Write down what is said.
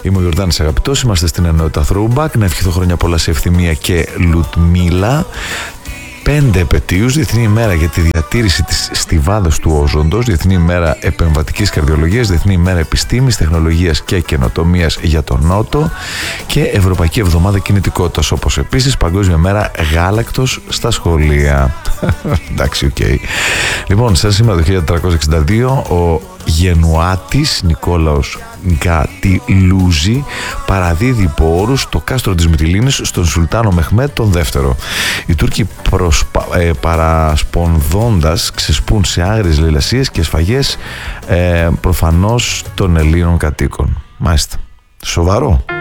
Είμαι ο Ιορδάνης Αγαπητός, είμαστε στην ενότητα Throwback. Να ευχηθώ χρόνια πολλά σε Ευθυμία και Λουτμίλα. 5 επετείους: Διεθνή ημέρα για τη διατήρηση της στιβάδας του όζοντος, Διεθνή ημέρα επεμβατικής καρδιολογίας, Διεθνή ημέρα επιστήμης, τεχνολογίας και καινοτομίας για τον Νότο και Ευρωπαϊκή Εβδομάδα Κινητικότητας, όπως επίσης Παγκόσμια μέρα γάλακτος στα σχολεία. Εντάξει, οκ. Λοιπόν, σαν σήμερα το 1362 ο Γενουάτης Νικόλαος Γκατιλούζη παραδίδει πόρους στο κάστρο της Μυτιλήνης στον Σουλτάνο Μεχμέτ τον δεύτερο. Οι Τούρκοι παρασπονδώντας ξεσπούν σε άγριες λαιλασίες και σφαγές προφανώς των Ελλήνων κατοίκων. Μάλιστα. Σοβαρό.